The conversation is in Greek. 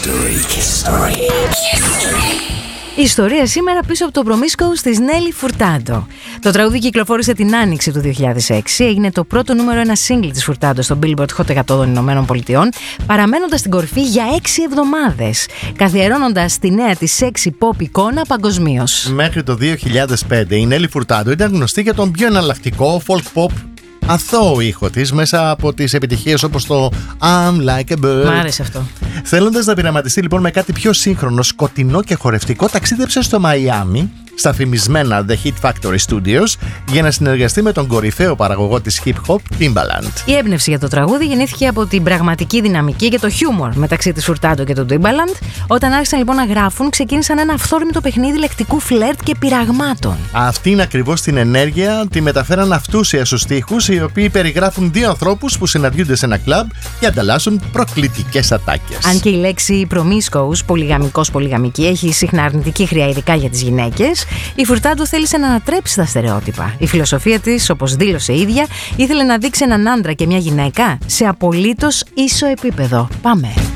Η ιστορία σήμερα πίσω από το Promiscuous της Νέλη Φουρτάντο. Το τραγούδι κυκλοφόρησε την Άνοιξη του 2006, έγινε το πρώτο νούμερο 1 single της Φουρτάντο στο Billboard Hot 100 των Ηνωμένων Πολιτειών, παραμένοντας στην κορυφή για 6 εβδομάδες, καθιερώνοντας τη νέα της sexy pop εικόνα παγκοσμίως. Μέχρι το 2005 η Νέλη Φουρτάντο ήταν γνωστή για τον πιο εναλλακτικό folk pop αθώο ήχο της μέσα από τις επιτυχίες όπως το I'm Like a Bird. Μ' άρεσε αυτό. Θέλοντας να πειραματιστεί λοιπόν με κάτι πιο σύγχρονο, σκοτεινό και χορευτικό, ταξίδεψε στο Μαϊάμι, στα φημισμένα The Hit Factory Studios, για να συνεργαστεί με τον κορυφαίο παραγωγό της hip hop, Timbaland. Η έμπνευση για το τραγούδι γεννήθηκε από την πραγματική δυναμική και το χιούμορ μεταξύ της Φουρτάντο και του Timbaland. Όταν άρχισαν λοιπόν να γράφουν, ξεκίνησαν ένα αυθόρμητο παιχνίδι λεκτικού φλερτ και πειραγμάτων. Αυτή είναι ακριβώς την ενέργεια, τη μεταφέραν αυτούσια στους στίχους, οι οποίοι περιγράφουν δύο ανθρώπους που συναντιούνται σε ένα κλαμπ και ανταλλάσσουν προκλητικές ατάκες. Αν και η λέξη Promiscuous, πολυγαμική, έχει συχνά αρνητική χρειά, ειδικά για τις γυναίκες, η Φουρτάντο θέλησε να ανατρέψει τα στερεότυπα. Η φιλοσοφία της, όπως δήλωσε η ίδια, ήθελε να δείξει έναν άντρα και μια γυναίκα σε απολύτως ίσο επίπεδο. Πάμε!